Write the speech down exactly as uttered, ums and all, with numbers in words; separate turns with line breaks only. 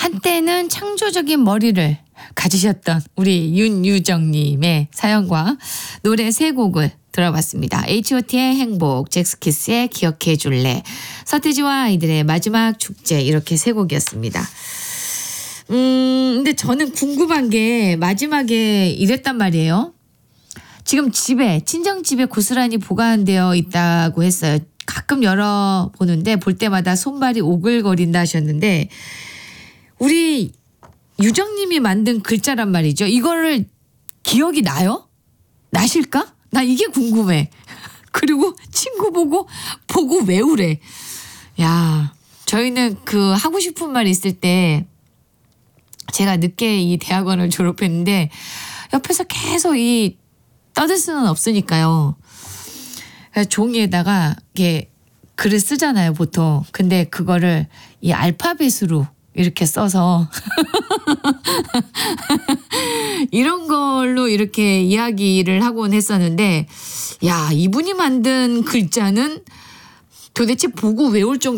한때는 창조적인 머리를 가지셨던 우리 윤유정님의 사연과 노래 세 곡을 들어봤습니다. 에이치 오 티의 행복, 잭스키스의 기억해줄래, 서태지와 아이들의 마지막 축제, 이렇게 세 곡이었습니다. 음, 근데 저는 궁금한 게 마지막에 이랬단 말이에요. 지금 집에, 친정집에 고스란히 보관되어 있다고 했어요. 가끔 열어보는데 볼 때마다 손발이 오글거린다 하셨는데, 우리 유정님이 만든 글자란 말이죠. 이거를 기억이 나요? 나실까? 나 이게 궁금해. 그리고 친구 보고 보고 외우래. 야, 저희는 그 하고 싶은 말 있을 때, 제가 늦게 이 대학원을 졸업했는데 옆에서 계속 이 떠들 수는 없으니까요. 종이에다가 이게 글을 쓰잖아요, 보통. 근데 그거를 이 알파벳으로 이렇게 써서 이런 걸로 이렇게 이야기를 하곤 했었는데, 야, 이분이 만든 글자는 도대체 보고 외울 정도